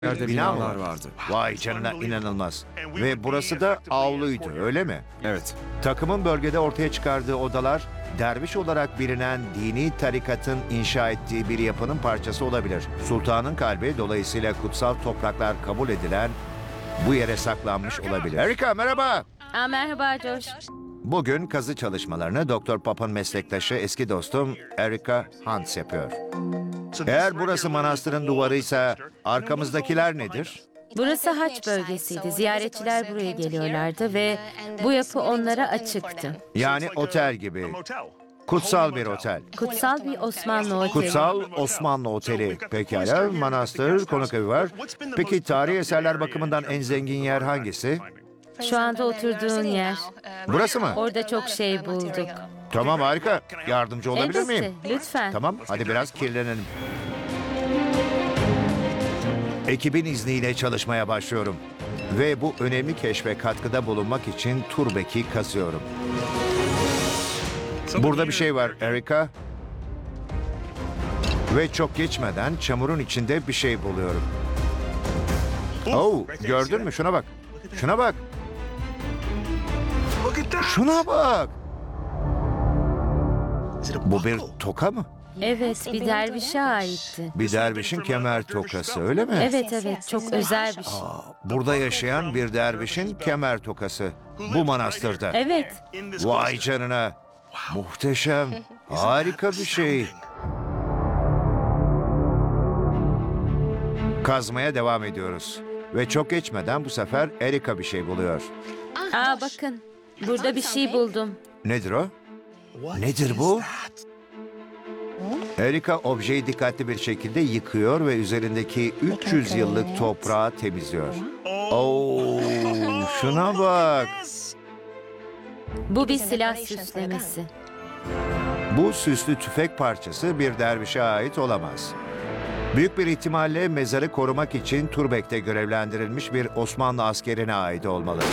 Yerde Bina mı binalar var? vardı. Vay canına, inanılmaz. Ve burası da avluydu, öyle mi? Evet. Takımın bölgede ortaya çıkardığı odalar, derviş olarak bilinen dini tarikatın inşa ettiği bir yapının parçası olabilir. Sultanın kalbi dolayısıyla kutsal topraklar kabul edilen bu yere saklanmış olabilir. Erika merhaba. Merhaba Josh. Bugün kazı çalışmalarını Doktor Pop'un meslektaşı eski dostum Erika Hans yapıyor. Eğer burası manastırın duvarıysa arkamızdakiler nedir? Burası haç bölgesiydi. Ziyaretçiler buraya geliyorlardı ve bu yapı onlara açıktı. Yani otel gibi. Kutsal bir otel. Kutsal bir Osmanlı oteli. Kutsal Osmanlı Oteli. Pekala, manastır, konuk evi var. Peki tarihi eserler bakımından en zengin yer hangisi? Şu anda oturduğun yer. Burası mı? Orada çok şey bulduk. Tamam, harika. Yardımcı olabilir miyim? Elbette, lütfen. Tamam, hadi biraz kirlenelim. Ekibin izniyle çalışmaya başlıyorum. Ve bu önemli keşfe katkıda bulunmak için Turbek'i kazıyorum. Burada bir şey var Erika. Ve çok geçmeden çamurun içinde bir şey buluyorum. Oh, gördün mü? Şuna bak. Şuna bak. Şuna bak. Bu bir toka mı? Evet, bir dervişe aitti. Bir dervişin kemer tokası, öyle mi? Evet, çok özel bir şey. Burada yaşayan bir dervişin kemer tokası. Bu manastırda. Evet, Vay canına. Muhteşem. Harika bir şey. Kazmaya devam ediyoruz. Ve çok geçmeden bu sefer Erika bir şey buluyor. bakın. Burada bir şey buldum. Nedir o? Nedir bu? Erika objeyi dikkatli bir şekilde yıkıyor ve üzerindeki 300 yıllık toprağı temizliyor. Oo, şuna bak. Bu bir silah süslemesi. Bu süslü tüfek parçası bir dervişe ait olamaz. Büyük bir ihtimalle mezarı korumak için Turbek'te görevlendirilmiş bir Osmanlı askerine ait olmalı.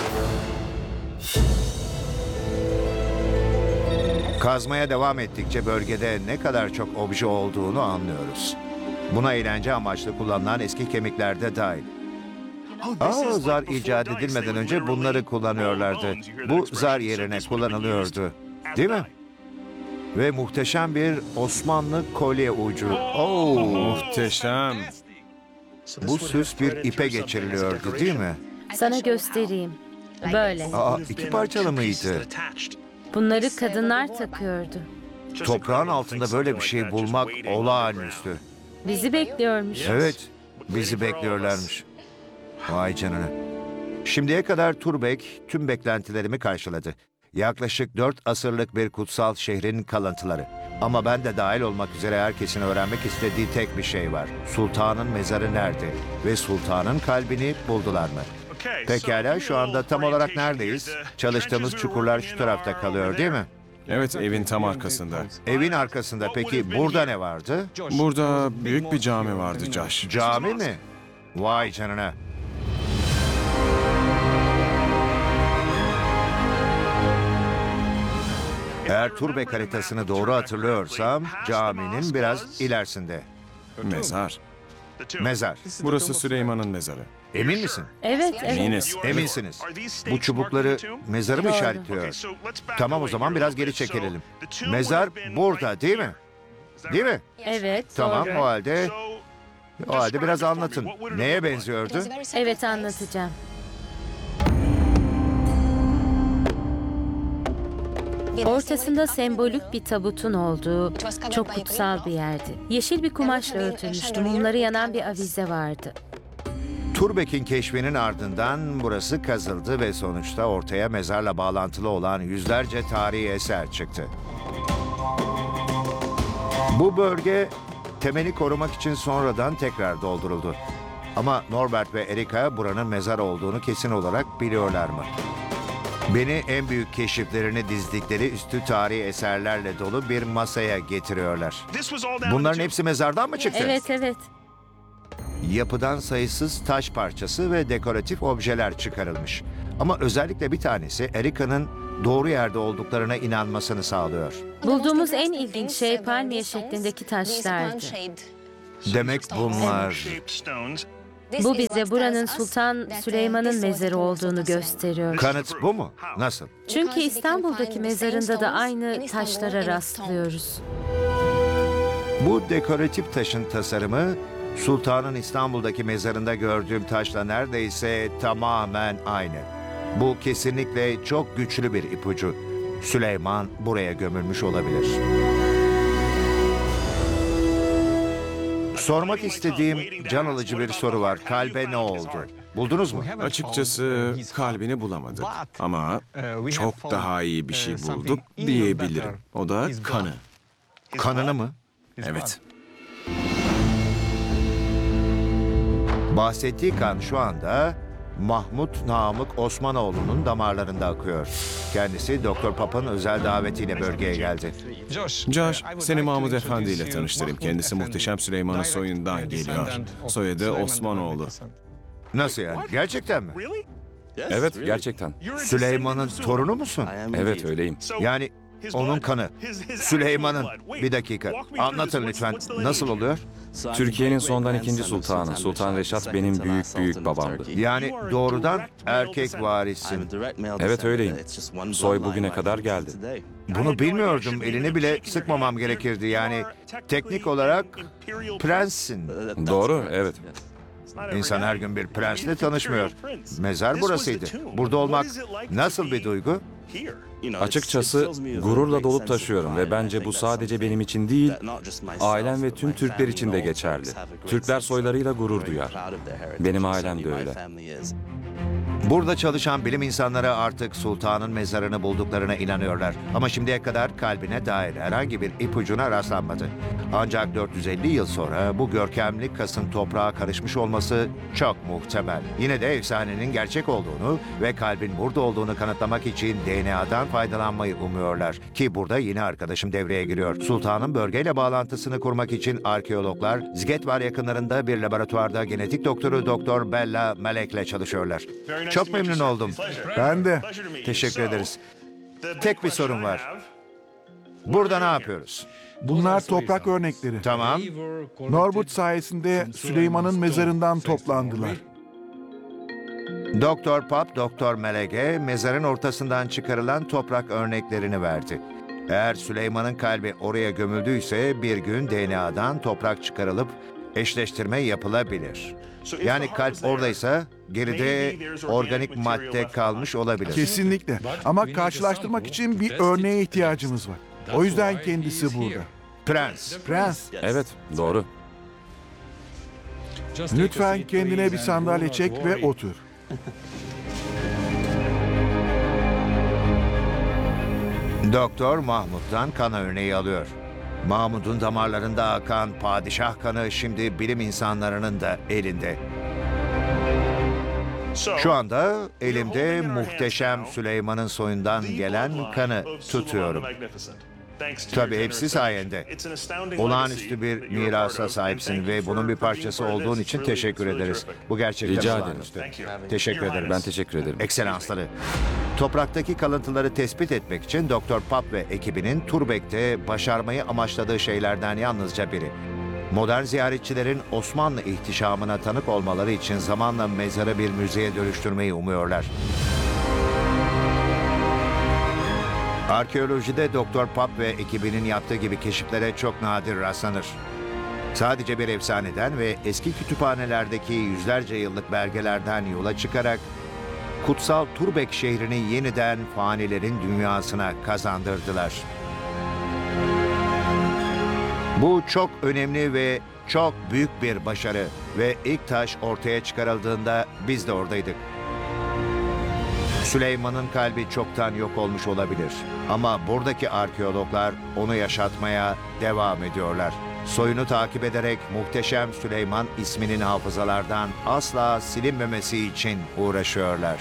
Kazmaya devam ettikçe bölgede ne kadar çok obje olduğunu anlıyoruz. Buna eğlence amaçlı kullanılan eski kemikler de dahil. Zar icat edilmeden önce bunları kullanıyorlardı. Bu zar yerine kullanılıyordu. Değil mi? Ve muhteşem bir Osmanlı kolye ucu. Muhteşem. Bu süs bir ipe geçiriliyordu değil mi? Sana göstereyim. Böyle. İki parçalı mıydı? Bunları kadınlar takıyordu. Toprağın altında böyle bir şey bulmak olağanüstü. Bizi bekliyormuş. Evet, bizi bekliyorlarmış. Vay canına. Şimdiye kadar Turbek tüm beklentilerimi karşıladı. Yaklaşık 4 asırlık bir kutsal şehrin kalıntıları. Ama ben de dahil olmak üzere herkesin öğrenmek istediği tek bir şey var. Sultanın mezarı nerede? Ve sultanın kalbini buldular mı? Pekala, şu anda tam olarak neredeyiz? Çalıştığımız çukurlar şu tarafta kalıyor değil mi? Evet, evin tam arkasında. Evin arkasında. Peki burada ne vardı? Burada büyük bir cami vardı Josh. Cami mi? Vay canına. Eğer Turbek haritasını doğru hatırlıyorsam caminin biraz ilerisinde. Mezar. Mezar. Burası Süleyman'ın mezarı. Emin misin? Evet. Eminiz. Eminsiniz. Bu çubukları mezarı mı işaretliyor? Tamam, o zaman biraz geri çekilelim. Mezar burada değil mi? Değil mi? Evet, Tamam, doğru. o halde biraz anlatın. Neye benziyordu? Evet, anlatacağım. Ortasında sembolik bir tabutun olduğu çok kutsal bir yerdi. Yeşil bir kumaşla örtülmüştü. Mumları yanan bir avize vardı. Turbek'in keşfinin ardından burası kazıldı ve sonuçta ortaya mezarla bağlantılı olan yüzlerce tarihi eser çıktı. Bu bölge temeli korumak için sonradan tekrar dolduruldu. Ama Norbert ve Erika buranın mezar olduğunu kesin olarak biliyorlar mı? Beni en büyük keşiflerini dizdikleri üstü tarihi eserlerle dolu bir masaya getiriyorlar. Bunların hepsi mezardan mı çıktı? Evet. Yapıdan sayısız taş parçası ve dekoratif objeler çıkarılmış. Ama özellikle bir tanesi Erika'nın doğru yerde olduklarına inanmasını sağlıyor. Bulduğumuz en ilginç şey palmiye şeklindeki taşlardı. Demek bunlar Bu bize buranın Sultan Süleyman'ın mezarı olduğunu gösteriyor. Kanıt bu mu? Nasıl? Çünkü İstanbul'daki mezarında da aynı taşlara rastlıyoruz. Bu dekoratif taşın tasarımı Sultan'ın İstanbul'daki mezarında gördüğüm taşla neredeyse tamamen aynı. Bu kesinlikle çok güçlü bir ipucu. Süleyman buraya gömülmüş olabilir. Sormak istediğim can alıcı bir soru var. Kalbe ne oldu? Buldunuz mu? Açıkçası kalbini bulamadık ama çok daha iyi bir şey bulduk diyebilirim. O da kanı. Kanını mı? Evet. Bahsettiği kan şu anda Mahmut Namık Osmanoğlu'nun damarlarında akıyor. Kendisi Doktor Pap'ın özel davetiyle bölgeye geldi. Josh, seni Mahmud Efendi ile tanıştırayım. Kendisi Muhteşem Süleyman'ın soyundan geliyor. Soyadı Osmanoğlu. Nasıl yani? Gerçekten mi? Evet, gerçekten. Süleyman'ın torunu musun? Evet, öyleyim. Yani onun kanı. Süleyman'ın. Bir dakika. Anlatın lütfen. Nasıl oluyor? Türkiye'nin sondan ikinci sultanı, Sultan Reşat benim büyük babamdı. Yani doğrudan erkek varissin. Evet, öyleyim. Soy bugüne kadar geldi. Bunu bilmiyordum. Elini bile sıkmamam gerekirdi. Yani teknik olarak prenssin. Doğru, evet. İnsan her gün bir prensle tanışmıyor. Mezar burasıydı. Burada olmak nasıl bir duygu? Açıkçası gururla dolup taşıyorum ve bence bu sadece benim için değil, ailem ve tüm Türkler için de geçerli. Türkler soylarıyla gurur duyar. Benim ailem de öyle. Burada çalışan bilim insanları artık sultanın mezarını bulduklarına inanıyorlar. Ama şimdiye kadar kalbine dair herhangi bir ipucuna rastlanmadı. Ancak 450 yıl sonra bu görkemli kasın toprağa karışmış olması çok muhtemel. Yine de efsanenin gerçek olduğunu ve kalbin burada olduğunu kanıtlamak için DNA'dan faydalanmayı umuyorlar. Ki burada yine arkadaşım devreye giriyor. Sultanın bölgeyle bağlantısını kurmak için arkeologlar Zgetvar yakınlarında bir laboratuvarda genetik doktoru Doktor Bella Malek'le çalışıyorlar. Çok memnun oldum. Ben de. Teşekkür ederiz. Tek bir sorun var. Burada ne yapıyoruz? Bunlar toprak örnekleri. Tamam. Norbut sayesinde Süleyman'ın mezarından toplandılar. Doktor Pap, Doktor Melek'e mezarın ortasından çıkarılan toprak örneklerini verdi. Eğer Süleyman'ın kalbi oraya gömüldüyse bir gün DNA'dan toprak çıkarılıp eşleştirme yapılabilir. Yani kalp oradaysa geride organik madde kalmış olabilir. Kesinlikle. Ama karşılaştırmak için bir örneğe ihtiyacımız var. O yüzden kendisi burada. Prens. Prens, Evet, doğru. lütfen kendine bir sandalye çek ve otur. Doktor Mahmut'tan kan örneği alıyor. Mahmud'un damarlarında akan padişah kanı şimdi bilim insanlarının da elinde. Şu anda elimde Muhteşem Süleyman'ın soyundan gelen kanı tutuyorum. Tabii hepsi sayende. Olağanüstü bir mirasa sahipsin ve bunun bir parçası olduğun için teşekkür ederiz. Bu gerçekten Rica ederim. olağanüstü. Teşekkür ederim. Ben teşekkür ederim. Ekselansları. Topraktaki kalıntıları tespit etmek için Doktor Pap ve ekibinin Turbek'te başarmayı amaçladığı şeylerden yalnızca biri. Modern ziyaretçilerin Osmanlı ihtişamına tanık olmaları için zamanla mezarı bir müzeye dönüştürmeyi umuyorlar. Arkeolojide Doktor Pap ve ekibinin yaptığı gibi keşiflere çok nadir rastlanır. Sadece bir efsaneden ve eski kütüphanelerdeki yüzlerce yıllık belgelerden yola çıkarak kutsal Turbek şehrini yeniden fanilerin dünyasına kazandırdılar. Bu çok önemli ve çok büyük bir başarı ve ilk taş ortaya çıkarıldığında biz de oradaydık. Süleyman'ın kalbi çoktan yok olmuş olabilir. Ama buradaki arkeologlar onu yaşatmaya devam ediyorlar. Soyunu takip ederek Muhteşem Süleyman isminin hafızalardan asla silinmemesi için uğraşıyorlar.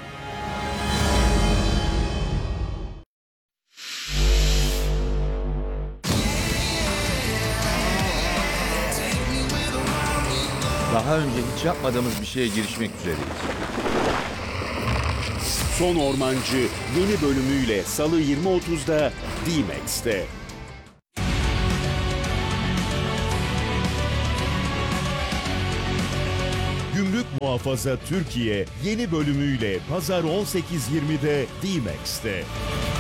Daha önce hiç yapmadığımız bir şeye girişmek üzereyiz. Son Ormancı yeni bölümüyle Salı 20.30'da D-Max'te. Muhafaza Türkiye yeni bölümüyle Pazar 18.20'de D-Max'te.